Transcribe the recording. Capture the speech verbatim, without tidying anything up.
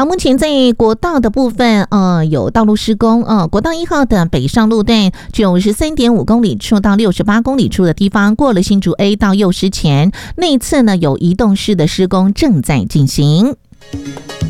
好，目前在国道的部分，呃，有道路施工，呃，国道一号的北上路段九十三点五公里处到六十八公里处的地方，过了新竹 A 到右师前，内侧呢有移动式的施工正在进行。